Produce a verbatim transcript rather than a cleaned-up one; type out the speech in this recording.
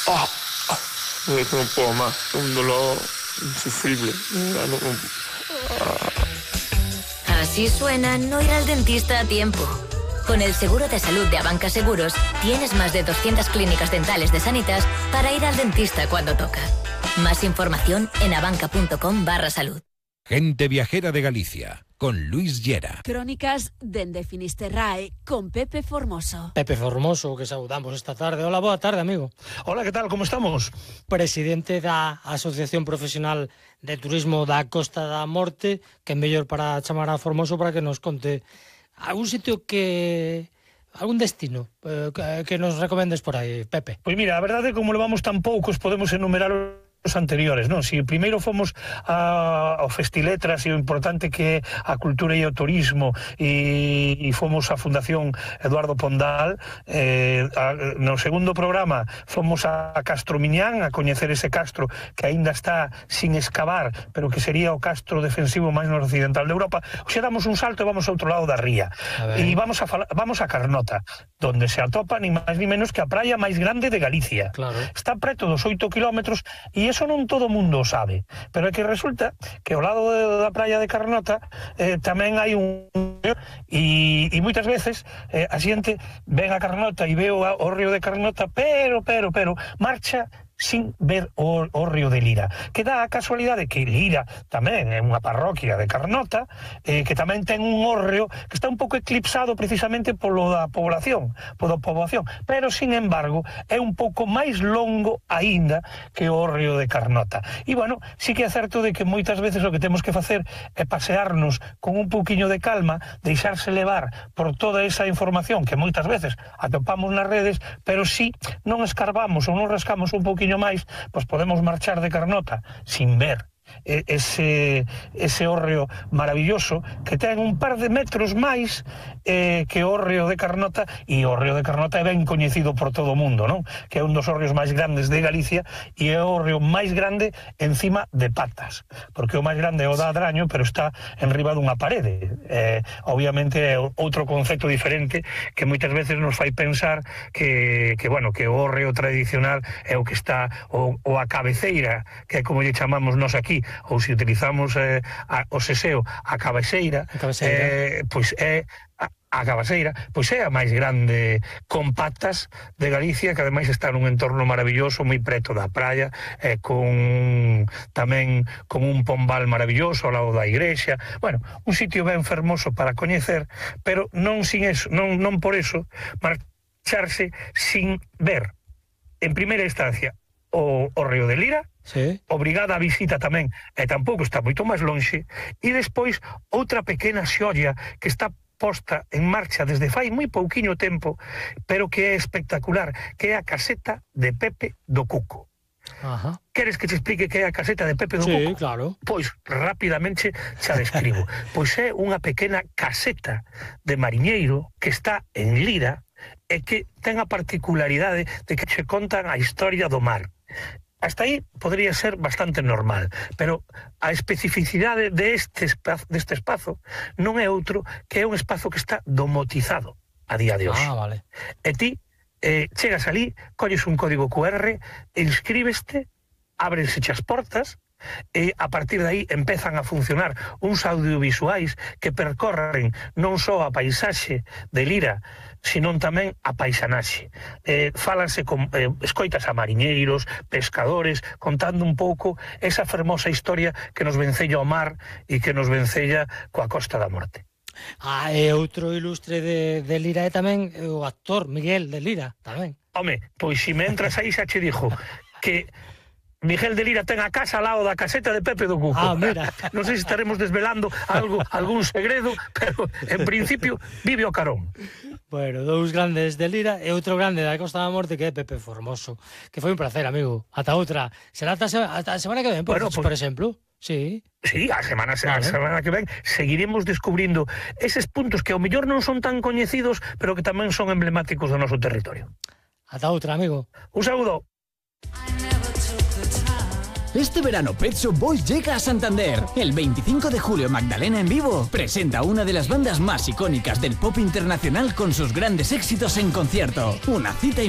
Ah, no, no puedo más, un dolor insufrible. No, no, no. Ah. Así suena no ir al dentista a tiempo. Con el seguro de salud de Abanca Seguros, tienes más de doscientas clínicas dentales de Sanitas para ir al dentista cuando toca. Más información en abanca.com barra salud. Gente Viajera de Galicia, con Luis Llera. Crónicas dende Finisterrae, con Pepe Formoso. Pepe Formoso, que saudamos esta tarde. Hola, boa tarde, amigo. Hola, ¿qué tal? ¿Cómo estamos? Presidente da Asociación Profesional de Turismo da Costa da Morte, que é mellor para chamar a Formoso para que nos conte algún sitio que... algún destino eh, que, que nos recomendes por aí, Pepe. Pois mira, a verdade é que como levamos tan poucos, podemos enumerar os anteriores, non? Si primeiro fomos a, ao Festiletras e o importante que é a cultura e o turismo e, e fomos á Fundación Eduardo Pondal, eh, a, no segundo programa fomos a, a Castro Miñán a coñecer ese castro que aínda está sin excavar, pero que sería o castro defensivo máis noroccidental de Europa. Oxe, damos un salto e vamos ao outro lado da ría e vamos a, vamos a Carnota, donde se atopa ni máis ni menos que a praia máis grande de Galicia. Claro. Está preto dos oito kilómetros e eso non todo o mundo sabe, pero é que resulta que ao lado de, da praia de Carnota eh, tamén hai un e, e moitas veces eh, a xente ven a Carnota e ve o, o río de Carnota, pero, pero, pero marcha sin ver o, o río de Lira, que dá a casualidade que Lira tamén é unha parroquia de Carnota, eh, que tamén ten un hórreo que está un pouco eclipsado precisamente polo da población, pola poboación, pero sin embargo é un pouco máis longo aínda que o hórreo de Carnota. E bueno, sí que é certo de que moitas veces o que temos que facer é pasearnos con un pouquiño de calma, deixarse levar por toda esa información que moitas veces atopamos nas redes, pero si non escarbamos ou non rascamos un pouquiño máis, pois podemos marchar de Carnota sin ver ese ese hórreo maravilloso que ten un par de metros máis eh, que o hórreo de Carnota, e o hórreo de Carnota é ben coñecido por todo o mundo, non? Que é un dos hórreos máis grandes de Galicia e é o hórreo máis grande encima de patas, porque o máis grande é o da Adraño, pero está en riba dunha parede. Eh, obviamente é outro concepto diferente que moitas veces nos fai pensar que, que bueno, que o hórreo tradicional é o que está o, o a cabeceira, que é como lle chamamos nós aquí, ou se utilizamos eh, a, o seseo a cabeceira, a cabeceira. Eh, pois é a, a cabeceira, pois é a máis grande con patas de Galicia, que ademais está nun entorno maravilloso, moi preto da praia, eh, con tamén con un pombal maravilloso ao lado da igrexa. Bueno, un sitio ben fermoso para coñecer, pero non sin eso, non, non por eso marcharse sin ver en primeira instancia o, o río de Lira. Sí. Obrigada a visita tamén, e tampouco está moito máis lonxe, e despois outra pequena xolla que está posta en marcha desde fai moi pouquiño tempo, pero que é espectacular, que é a caseta de Pepe do Cuco. Ajá. Queres que te explique que é a caseta de Pepe do sí, Cuco? Sí, claro. Pois rapidamente xa describo. Pois é unha pequena caseta de mariñeiro que está en Lira e que ten a particularidade de que se contan a historia do mar. Hasta aí podría ser bastante normal, pero a especificidade deste espazo, deste espazo non é outro que é un espazo que está domotizado a día de hoxe. Ah, vale. E ti eh, chegas ali, colles un código cu erre, inscríbeste, ábrense as portas, e a partir de aí empezan a funcionar uns audiovisuais que percorren non só a paisaxe de Lira, senón tamén a paisanaxe. Eh, fálanse con, eh, escoitas a mariñeiros, pescadores, contando un pouco esa fermosa historia que nos vencella o mar e que nos vencella coa Costa da Morte. Ah, e outro ilustre de, de Lira é tamén o actor Miguel de Lira, tamén. Home, pois se me entras aí xa che dixo que Miguel de Lira ten a casa ao lado da caseta de Pepe do Cuco. Ah, mira. Non sei se estaremos desvelando algo, algún segredo, pero en principio vive o carón. Bueno, dous grandes de Lira e outro grande da Costa da Morte que é Pepe Formoso. Que foi un placer, amigo. Ata outra. Será ata, ata a semana que ven, por, bueno, por, por exemplo. Sí. Sí, a semana, vale. a semana que ven seguiremos descubrindo eses puntos que ao mellor non son tan coñecidos, pero que tamén son emblemáticos do noso territorio. Ata outra, amigo. Un saúdo. Este verano Pet Shop Boys llega a Santander. El veinticinco de julio Magdalena en vivo presenta una de las bandas más icónicas del pop internacional con sus grandes éxitos en concierto. Una cita